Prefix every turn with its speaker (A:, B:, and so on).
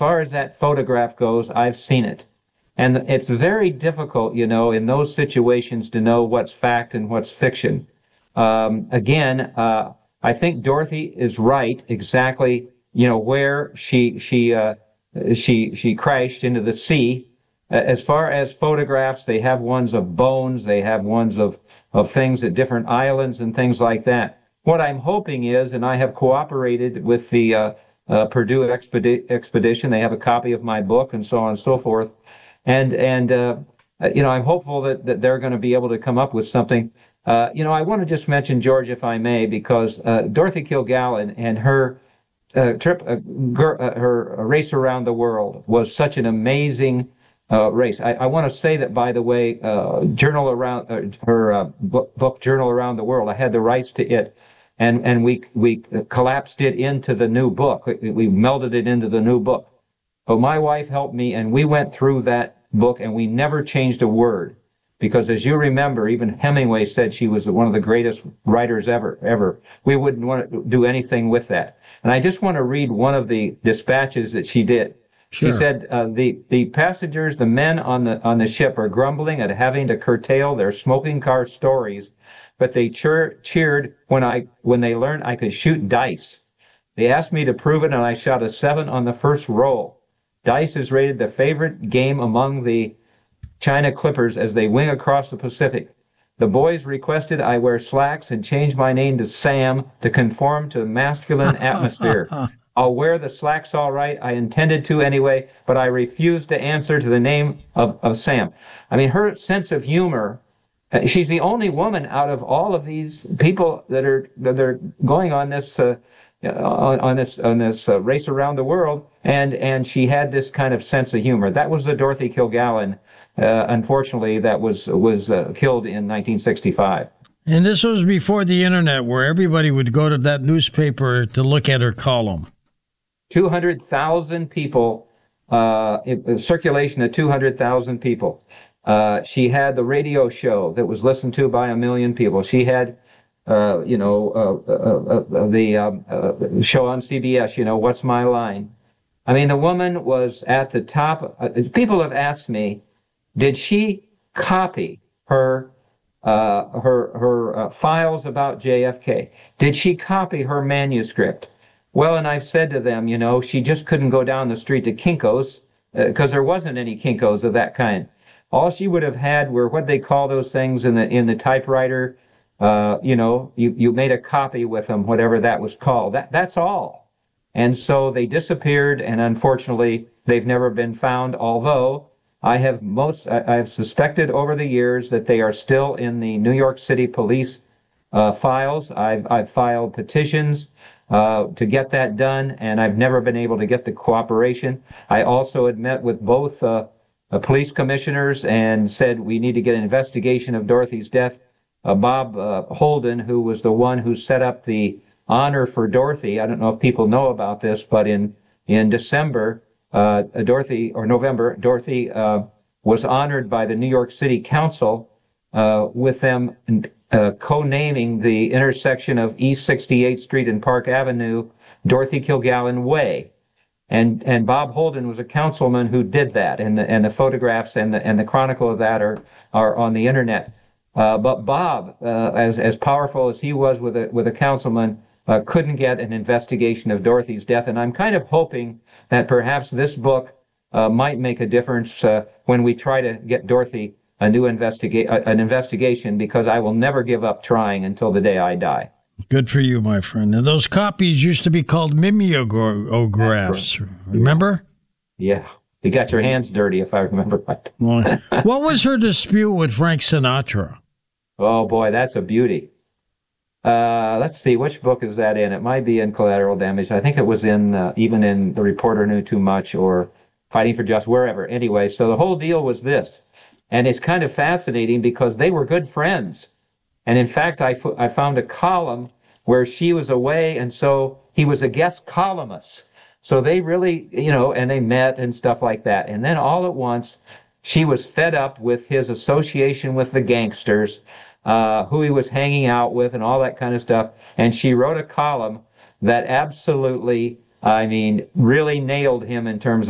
A: far as that photograph goes, I've seen it. And it's very difficult, in those situations to know what's fact and what's fiction. Again, I think Dorothy is right exactly, where she crashed into the sea. As far as photographs, they have ones of bones, they have ones of things at different islands and things like that. What I'm hoping is, and I have cooperated with the Purdue expedition, they have a copy of my book and so on and so forth, and I'm hopeful that they're going to be able to come up with something. I want to just mention, George, if I may, because Dorothy Kilgallen and her her race around the world was such an amazing race. I want to say that, by the way, Journal Around her book Journal Around the World, I had the rights to it, and we collapsed it into the new book. We melded it into the new book. But my wife helped me, and we went through that book, and we never changed a word. Because as you remember, even Hemingway said she was one of the greatest writers ever. We wouldn't want to do anything with that. And I just want to read one of the dispatches that she did. Sure. She said, the passengers, the men on the ship are grumbling at having to curtail their smoking car stories, but they cheered when they learned I could shoot dice. They asked me to prove it, and I shot a 7 on the first roll. Dice is rated the favorite game among the China Clippers as they wing across the Pacific. The boys requested I wear slacks and change my name to Sam to conform to the masculine atmosphere. I'll wear the slacks all right. I intended to anyway, but I refused to answer to the name of Sam. I mean, her sense of humor, she's the only woman out of all of these people that are going on this race around the world, and she had this kind of sense of humor. That was the Dorothy Kilgallen, unfortunately, that was killed in 1965.
B: And this was before the internet, where everybody would go to that newspaper to look at her column.
A: 200,000 people, circulation of 200,000 people. She had the radio show that was listened to by 1 million people. She had the show on CBS, What's My Line? I mean, the woman was at the top. People have asked me, did she copy her files about JFK? Did she copy her manuscript? Well, and I've said to them, she just couldn't go down the street to Kinko's because there wasn't any Kinko's of that kind. All she would have had were what they call those things in the typewriter. You made a copy with them, whatever that was called. That's all. And so they disappeared, and unfortunately, they've never been found, although I have suspected over the years that they are still in the New York City police files. I've filed petitions to get that done, and I've never been able to get the cooperation. I also had met with both police commissioners and said we need to get an investigation of Dorothy's death. Bob Holden, who was the one who set up the honor for Dorothy, I don't know if people know about this, but in December, November, Dorothy was honored by the New York City Council with them co-naming the intersection of East 68th Street and Park Avenue Dorothy Kilgallen Way. And Bob Holden was a councilman who did that, and the photographs and the chronicle of that are on the internet. But Bob, as powerful as he was with a councilman, couldn't get an investigation of Dorothy's death. And I'm kind of hoping that perhaps this book might make a difference when we try to get Dorothy an investigation, because I will never give up trying until the day I die.
B: Good for you, my friend. And those copies used to be called mimeographs, remember?
A: Yeah. You got your hands dirty, if I remember right.
B: What was her dispute with Frank Sinatra?
A: Oh, boy, that's a beauty. Let's see, which book is that in? It might be in Collateral Damage. I think it was even in The Reporter Knew Too Much or Fighting for Justice, wherever. Anyway, so the whole deal was this. And it's kind of fascinating because they were good friends. And in fact, I found a column where she was away, and so he was a guest columnist. So they really, and they met and stuff like that. And then all at once, she was fed up with his association with the gangsters, who he was hanging out with and all that kind of stuff. And she wrote a column that absolutely, really nailed him in terms